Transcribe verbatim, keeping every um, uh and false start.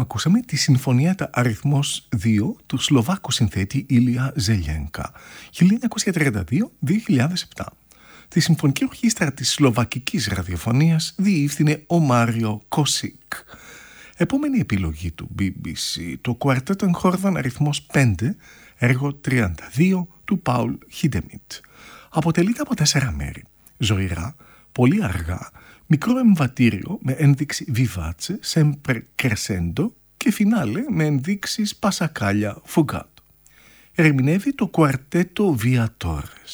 Ακούσαμε τη συμφωνία αριθμός δύο του Σλοβάκου συνθέτη Ήλια Ζελιένκα, χίλια εννιακόσια τριάντα δύο με δύο χιλιάδες επτά. Τη συμφωνική ορχήστρα της Σλοβακικής ραδιοφωνίας διεύθυνε ο Μάριο Κόσικ. Επόμενη επιλογή του μπι μπι σι, το κουαρτέτο των χόρδων αριθμός πέντε, έργο τριάντα δύο του Πάουλ Χίντεμιτ. Αποτελείται από τέσσερα μέρη. Ζωηρά, πολύ αργά, μικρό εμβατήριο με ένδειξη vivace, sempre crescendo και φινάλε με ενδείξεις πασακάλια fugato. Ερμηνεύει το κουαρτέτο Viatores.